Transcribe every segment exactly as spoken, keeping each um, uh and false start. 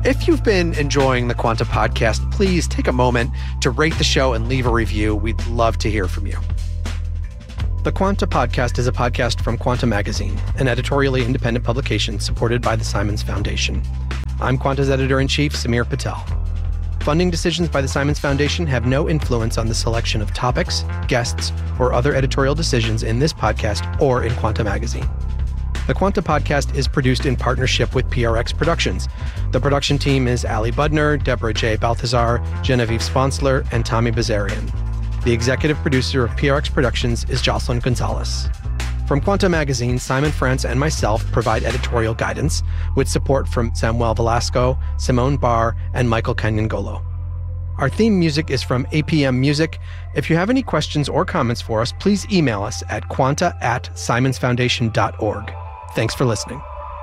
If you've been enjoying the Quanta Podcast, please take a moment to rate the show and leave a review. We'd love to hear from you. The Quanta Podcast is a podcast from Quanta Magazine, an editorially independent publication supported by the Simons Foundation. I'm Quanta's editor-in-chief, Samir Patel. Funding decisions by the Simons Foundation have no influence on the selection of topics, guests, or other editorial decisions in this podcast or in Quanta Magazine. The Quanta Podcast is produced in partnership with P R X Productions. The production team is Ali Budner, Deborah J. Balthazar, Genevieve Sponsler, and Tommy Bazarian. The executive producer of P R X Productions is Jocelyn Gonzalez. From Quanta Magazine, Simon France and myself provide editorial guidance with support from Samuel Velasco, Simone Barr, and Michael Canyangolo. Our theme music is from A P M Music. If you have any questions or comments for us, please email us at quanta at simonsfoundation dot org. Thanks for listening.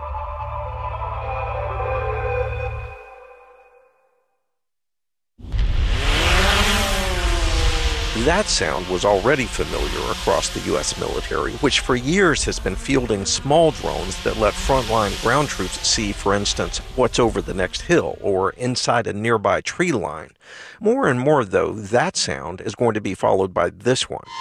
That sound was already familiar across the U S military, which for years has been fielding small drones that let frontline ground troops see, for instance, what's over the next hill or inside a nearby tree line. More and more, though, that sound is going to be followed by this one.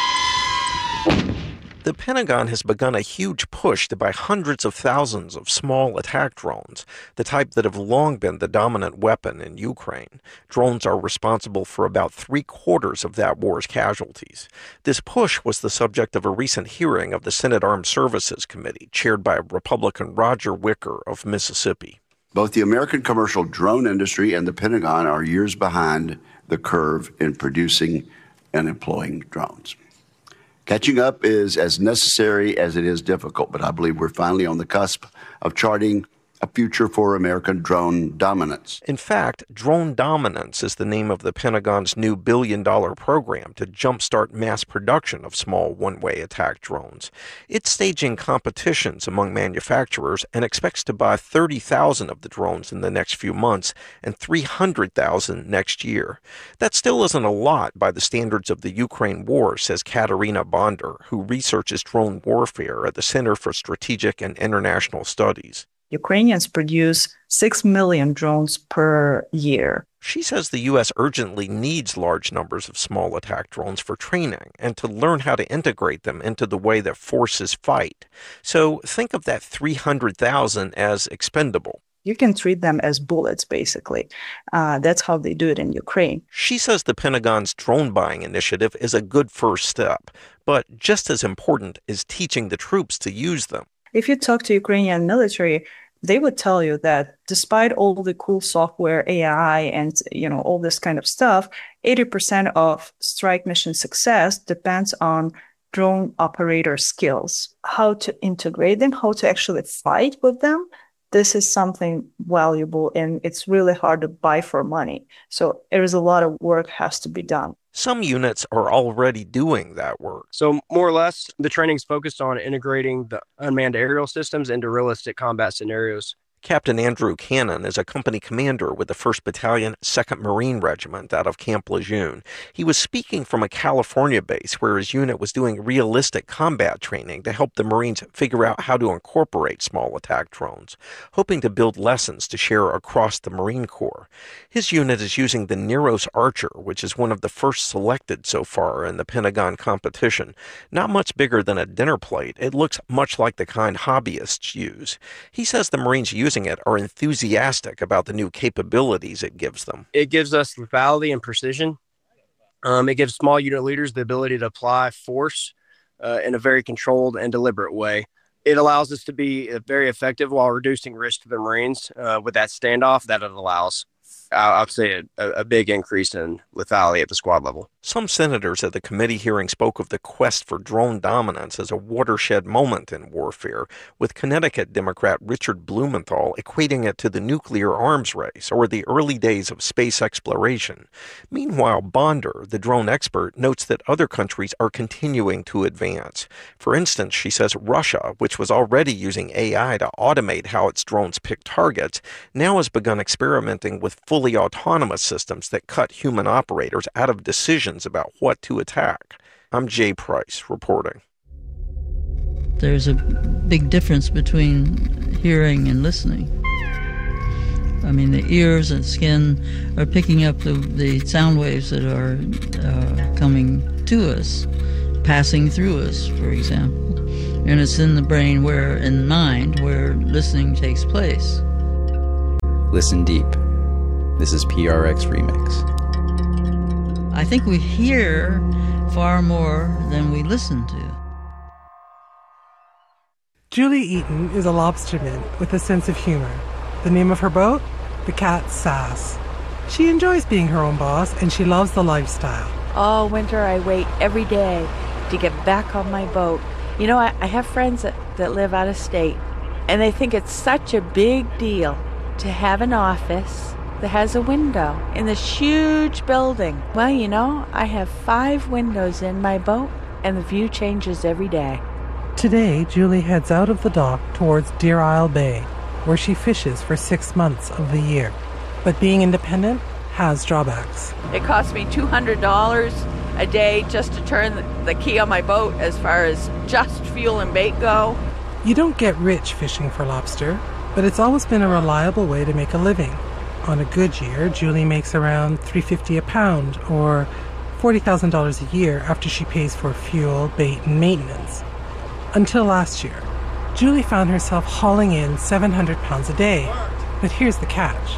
The Pentagon has begun a huge push to buy hundreds of thousands of small attack drones, the type that have long been the dominant weapon in Ukraine. Drones are responsible for about three quarters of that war's casualties. This push was the subject of a recent hearing of the Senate Armed Services Committee, chaired by Republican Roger Wicker of Mississippi. Both the American commercial drone industry and the Pentagon are years behind the curve in producing and employing drones. Catching up is as necessary as it is difficult, but I believe we're finally on the cusp of charting a future for American drone dominance. In fact, Drone Dominance is the name of the Pentagon's new billion-dollar program to jumpstart mass production of small one-way attack drones. It's staging competitions among manufacturers and expects to buy thirty thousand of the drones in the next few months and three hundred thousand next year. That still isn't a lot by the standards of the Ukraine war, says Katerina Bonder, who researches drone warfare at the Center for Strategic and International Studies. Ukrainians produce six million drones per year. She says the U S urgently needs large numbers of small attack drones for training and to learn how to integrate them into the way that forces fight. So think of that three hundred thousand as expendable. You can treat them as bullets, basically. Uh, that's how they do it in Ukraine. She says the Pentagon's drone buying initiative is a good first step, but just as important is teaching the troops to use them. If you talk to Ukrainian military, they would tell you that despite all the cool software, A I, and you know all this kind of stuff, eighty percent of strike mission success depends on drone operator skills. How to integrate them, how to actually fight with them. This is something valuable, and it's really hard to buy for money. So there is a lot of work has to be done. Some units are already doing that work. So more or less, the training is focused on integrating the unmanned aerial systems into realistic combat scenarios. Captain Andrew Cannon is a company commander with the first Battalion, second Marine Regiment out of Camp Lejeune. He was speaking from a California base where his unit was doing realistic combat training to help the Marines figure out how to incorporate small attack drones, hoping to build lessons to share across the Marine Corps. His unit is using the Neros Archer, which is one of the first selected so far in the Pentagon competition. Not much bigger than a dinner plate, it looks much like the kind hobbyists use. He says the Marines use Using it are enthusiastic about the new capabilities it gives them. It gives us lethality and precision. Um, it gives small unit leaders the ability to apply force uh, in a very controlled and deliberate way. It allows us to be very effective while reducing risk to the Marines uh, with that standoff that it allows. I would say a, a big increase in lethality at the squad level. Some senators at the committee hearing spoke of the quest for drone dominance as a watershed moment in warfare, with Connecticut Democrat Richard Blumenthal equating it to the nuclear arms race or the early days of space exploration. Meanwhile, Bonder, the drone expert, notes that other countries are continuing to advance. For instance, she says Russia, which was already using A I to automate how its drones pick targets, now has begun experimenting with fully autonomous systems that cut human operators out of decisions about what to attack. I'm Jay Price reporting. There's a big difference between hearing and listening. I mean, the ears and skin are picking up the, the sound waves that are uh, coming to us, passing through us, for example. And it's in the brain where, in mind, where listening takes place. Listen deep. This is P R X Remix. I think we hear far more than we listen to. Julie Eaton is a lobsterman with a sense of humor. The name of her boat? The Cat Sass. She enjoys being her own boss, and she loves the lifestyle. All winter I wait every day to get back on my boat. You know, I, I have friends that, that live out of state, and they think it's such a big deal to have an office that has a window in this huge building. Well, you know, I have five windows in my boat, and the view changes every day. Today, Julie heads out of the dock towards Deer Isle Bay, where she fishes for six months of the year. But being independent has drawbacks. It costs me two hundred dollars a day just to turn the, the key on my boat as far as just fuel and bait go. You don't get rich fishing for lobster, but it's always been a reliable way to make a living. On a good year, Julie makes around three dollars and fifty cents a pound, or forty thousand dollars a year after she pays for fuel, bait, and maintenance. Until last year, Julie found herself hauling in seven hundred pounds a day. But here's the catch.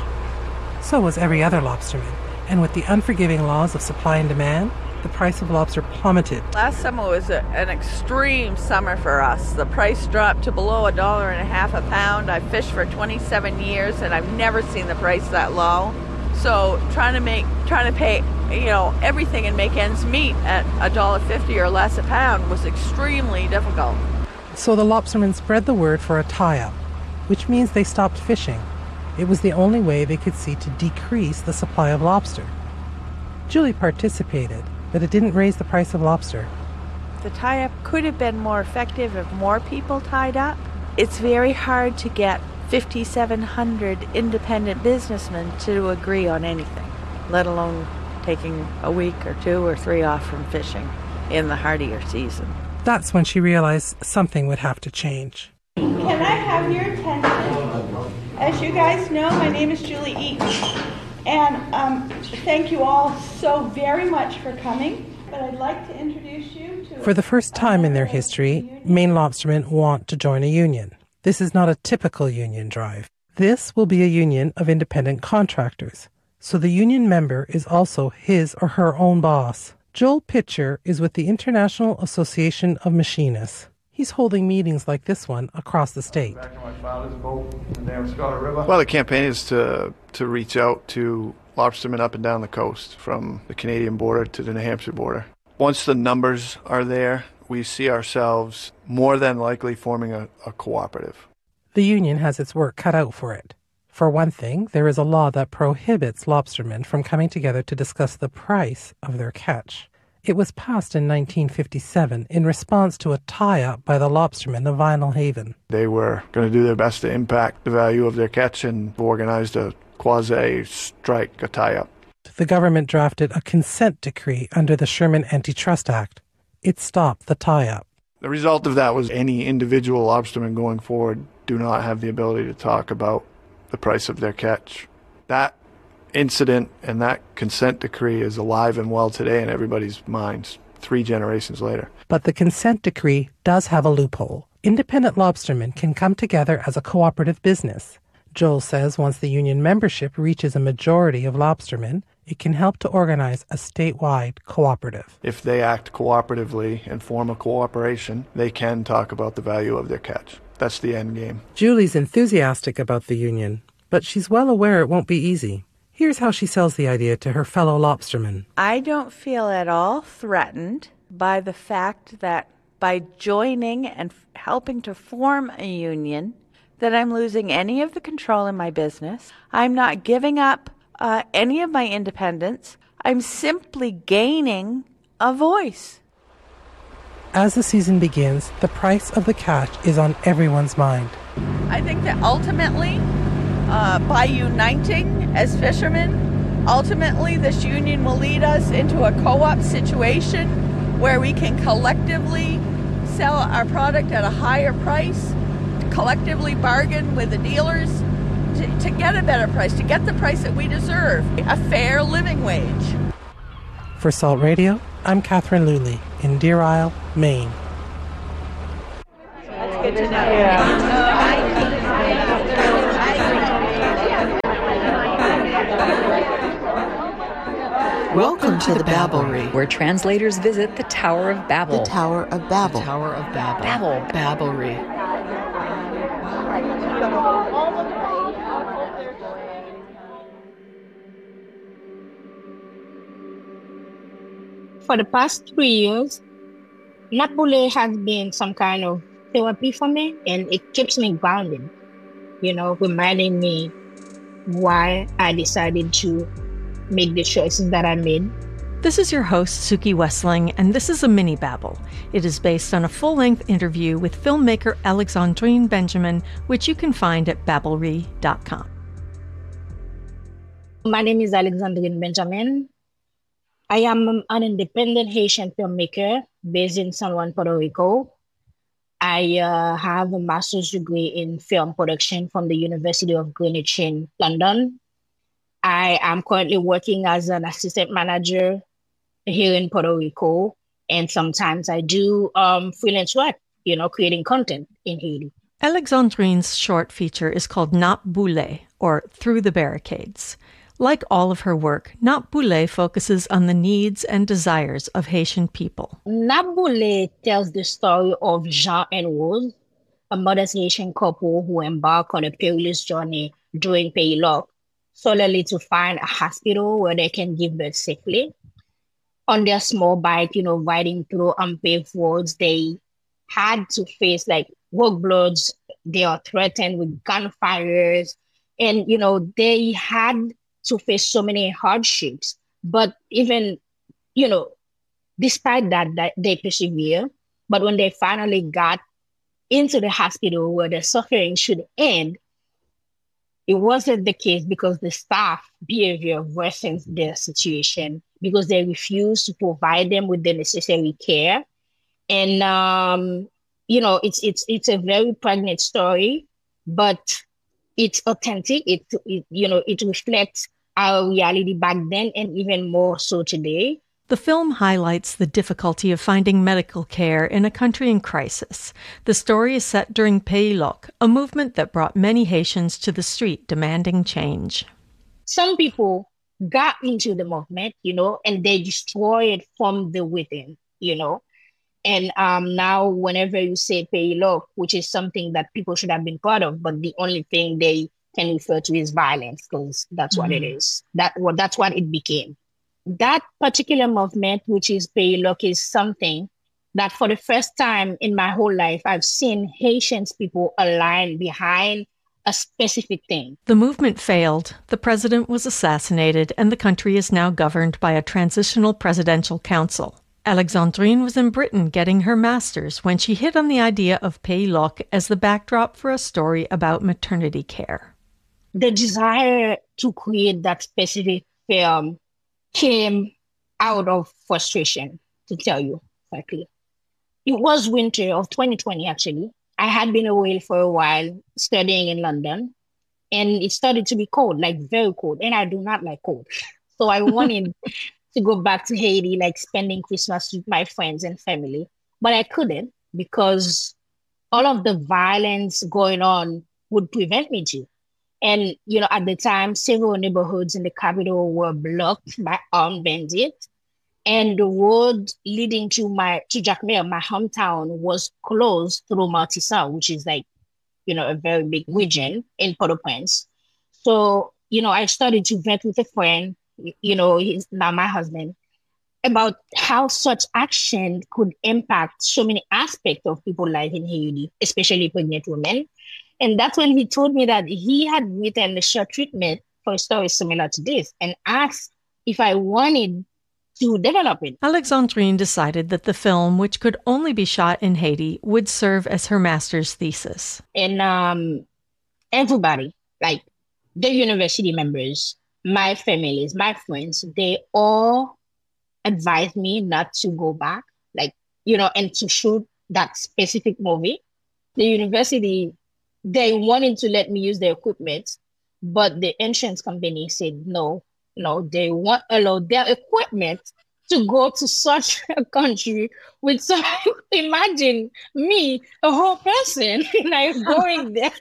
So was every other lobsterman, and with the unforgiving laws of supply and demand, the price of lobster plummeted. Last summer was a, an extreme summer for us. The price dropped to below a dollar and a half a pound. I fished for twenty-seven years, and I've never seen the price that low. So trying to make, trying to pay, you know, everything and make ends meet at a dollar fifty or less a pound was extremely difficult. So the lobstermen spread the word for a tie-up, which means they stopped fishing. It was the only way they could see to decrease the supply of lobster. Julie participated, but it didn't raise the price of lobster. The tie-up could have been more effective if more people tied up. It's very hard to get fifty-seven hundred independent businessmen to agree on anything, let alone taking a week or two or three off from fishing in the hardier season. That's when she realized something would have to change. Can I have your attention? As you guys know, my name is Julie Eaton, and um, thank you all so very much for coming. But I'd like to introduce you to... For the first time in their history, Maine lobstermen want to join a union. This is not a typical union drive. This will be a union of independent contractors, so the union member is also his or her own boss. Joel Pitcher is with the International Association of Machinists. He's holding meetings like this one across the state. Well, the campaign is to to reach out to lobstermen up and down the coast, from the Canadian border to the New Hampshire border. Once the numbers are there, we see ourselves more than likely forming a, a cooperative. The union has its work cut out for it. For one thing, there is a law that prohibits lobstermen from coming together to discuss the price of their catch. It was passed in nineteen fifty-seven in response to a tie-up by the lobstermen of Vinyl Haven. They were going to do their best to impact the value of their catch and organized a quasi-strike, a tie-up. The government drafted a consent decree under the Sherman Antitrust Act. It stopped the tie-up. The result of that was any individual lobsterman going forward do not have the ability to talk about the price of their catch. That incident and that consent decree is alive and well today in everybody's minds, three generations later. But the consent decree does have a loophole. Independent lobstermen can come together as a cooperative business. Joel says once the union membership reaches a majority of lobstermen, it can help to organize a statewide cooperative. If they act cooperatively and form a cooperation, they can talk about the value of their catch. That's the end game. Julie's enthusiastic about the union, but she's well aware it won't be easy. Here's how she sells the idea to her fellow lobstermen. I don't feel at all threatened by the fact that by joining and f- helping to form a union, that I'm losing any of the control in my business. I'm not giving up uh, any of my independence. I'm simply gaining a voice. As the season begins, the price of the catch is on everyone's mind. I think that ultimately, uh, by uniting as fishermen, ultimately this union will lead us into a co-op situation where we can collectively sell our product at a higher price, collectively bargain with the dealers, to, to get a better price, to get the price that we deserve, a fair living wage. For Salt Radio, I'm Catherine Luley in Deer Isle, Maine. That's good to know. Yeah. Welcome to the Babblery, where translators visit the Tower of Babel. The Tower of Babel. The Tower of Babel. Babel. Babblery. For the past three years, Napule has been some kind of therapy for me, and it keeps me grounded, you know, reminding me why I decided to make the choices that I made. This is your host, Suki Wessling, and this is a mini babble. It is based on a full-length interview with filmmaker Alexandrine Benjamin, which you can find at babblery dot com. My name is Alexandrine Benjamin. I am an independent Haitian filmmaker based in San Juan, Puerto Rico. I uh, have a master's degree in film production from the University of Greenwich in London. I am currently working as an assistant manager here in Puerto Rico, and sometimes I do um, freelance work, you know, creating content in Haiti. Alexandrine's short feature is called Not Boule, or Through the Barricades. Like all of her work, Not Boule focuses on the needs and desires of Haitian people. Not Boule tells the story of Jean and Rose, a modest Haitian couple who embark on a perilous journey during Paylock, solely to find a hospital where they can give birth safely. On their small bike, you know, riding through unpaved roads, they had to face like roadblocks. They are threatened with gunfires, and you know they had to face so many hardships. But even, you know, despite that, that they persevere. But when they finally got into the hospital where the suffering should end, it wasn't the case because the staff behavior worsens their situation because they refuse to provide them with the necessary care. And, um, you know, it's it's it's a very pregnant story, but it's authentic. It, it you know, it reflects our reality back then and even more so today. The film highlights the difficulty of finding medical care in a country in crisis. The story is set during Paylock, a movement that brought many Haitians to the street demanding change. Some people got into the movement, you know, and they destroyed it from the within, you know. And um, now whenever you say Paylock, which is something that people should have been part of, but the only thing they can refer to is violence, because that's mm-hmm. what it is. That well, that's what it became. That particular movement, which is Paylock, is something that for the first time in my whole life, I've seen Haitian people align behind a specific thing. The movement failed, the president was assassinated, and the country is now governed by a transitional presidential council. Alexandrine was in Britain getting her master's when she hit on the idea of Paylock as the backdrop for a story about maternity care. The desire to create that specific film came out of frustration, to tell you frankly. It was winter of twenty twenty, actually. I had been away for a while studying in London, and it started to be cold, like very cold, and I do not like cold. So I wanted to go back to Haiti, like spending Christmas with my friends and family, but I couldn't because all of the violence going on would prevent me to. And, you know, at the time, several neighborhoods in the capital were blocked by armed bandits. And the road leading to my to Jacmel, my hometown, was closed through Martissant, which is like, you know, a very big region in Port-au-Prince. So, you know, I started to vent with a friend, you know, he's now my husband, about how such action could impact so many aspects of people's life in Haiti, especially pregnant women. And that's when he told me that he had written a short treatment for a story similar to this and asked if I wanted to develop it. Alexandrine decided that the film, which could only be shot in Haiti, would serve as her master's thesis. And um, everybody, like the university members, my families, my friends, they all advised me not to go back, like, you know, and to shoot that specific movie. The university, they wanted to let me use their equipment, but the insurance company said no, no, they won't allow their equipment to go to such a country with some, imagine me, a whole person, like going there.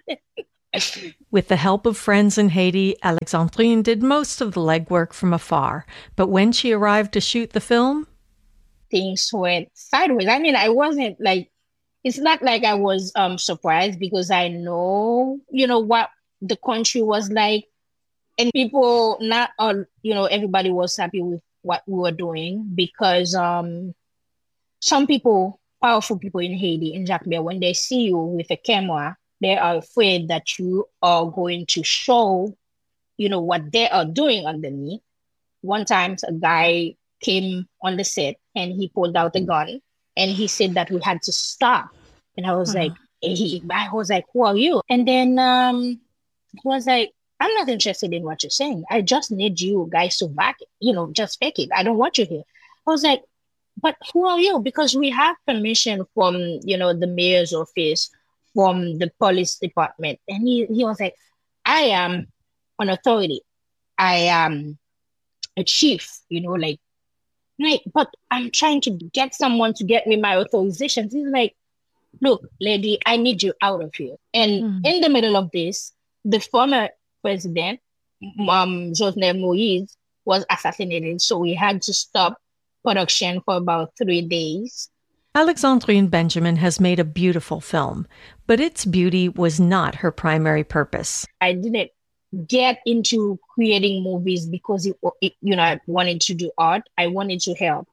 With the help of friends in Haiti, Alexandrine did most of the legwork from afar. But when she arrived to shoot the film, things went sideways. I mean, I wasn't like, it's not like I was um surprised because I know, you know, what the country was like. And people, not all, you know, everybody was happy with what we were doing because um, some people, powerful people in Haiti, in Jacmel, when they see you with a camera, they are afraid that you are going to show, you know, what they are doing underneath. One time, a guy came on the set and he pulled out a gun and he said that we had to stop. And I was uh-huh. like, he, I was like, who are you? And then um, he was like, I'm not interested in what you're saying. I just need you guys to back it, you know, just fake it. I don't want you here. I was like, but who are you? Because we have permission from, you know, the mayor's office, from the police department. And he, he was like, I am an authority. I am a chief, you know, like, like, but I'm trying to get someone to get me my authorizations. He's like, look, lady, I need you out of here. And mm. in the middle of this, the former president, um, Jovenel Moïse, was assassinated. So we had to stop production for about three days. Alexandrine Benjamin has made a beautiful film, but its beauty was not her primary purpose. I didn't get into creating movies because it, it, you know, I wanted to do art. I wanted to help.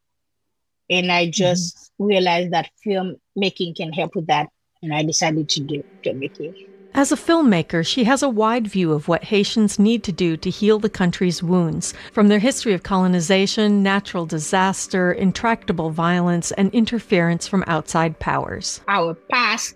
And I just mm-hmm. realized that filmmaking can help with that. And I decided to do filmmaking. As a filmmaker, she has a wide view of what Haitians need to do to heal the country's wounds, from their history of colonization, natural disaster, intractable violence, and interference from outside powers. Our past,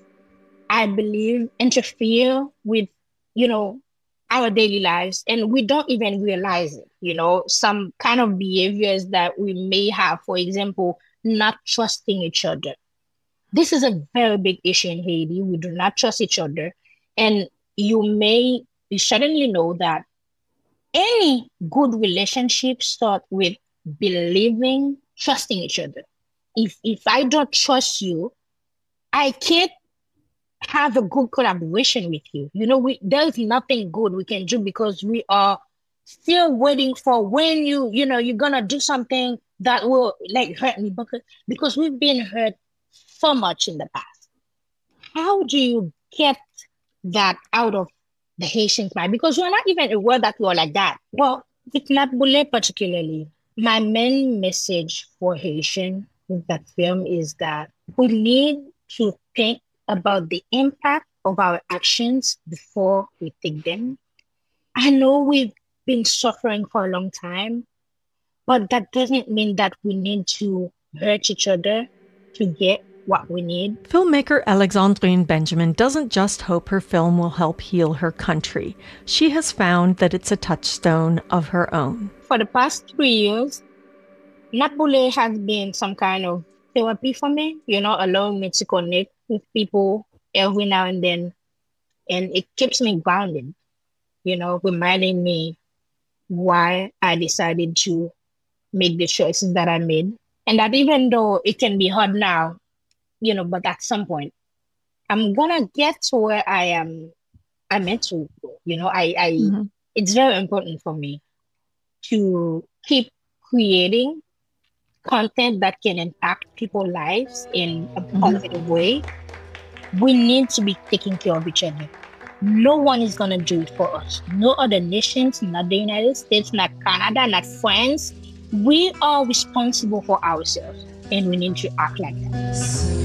I believe, interfere with, you know, our daily lives, and we don't even realize it. You know, some kind of behaviors that we may have, for example, not trusting each other. This is a very big issue in Haiti. We do not trust each other. And you may you certainly know that any good relationship starts with believing, trusting each other. If if I don't trust you, I can't have a good collaboration with you. You know, we there's nothing good we can do because we are still waiting for when you, you know, you're gonna do something that will like hurt me because, because we've been hurt so much in the past. How do you get that out of the Haitians' mind? Because we're not even aware that we are like that. Well, with Nabule particularly, my main message for Haitian with that film is that we need to think about the impact of our actions before we take them. I know we've been suffering for a long time, but that doesn't mean that we need to hurt each other to get what we need. Filmmaker Alexandrine Benjamin doesn't just hope her film will help heal her country. She has found that it's a touchstone of her own. For the past three years, Nabule has been some kind of therapy for me, you know, allowing me to connect with people every now and then. And it keeps me grounded, you know, reminding me why I decided to make the choices that I made. And that even though it can be hard now, you know, but at some point, I'm gonna get to where I am, I'm meant to go. You know, I, I mm-hmm. It's very important for me to keep creating content that can impact people's lives in a positive mm-hmm. way. We need to be taking care of each other. No one is gonna do it for us. No other nations, not the United States, not Canada, not France. We are responsible for ourselves, and we need to act like that.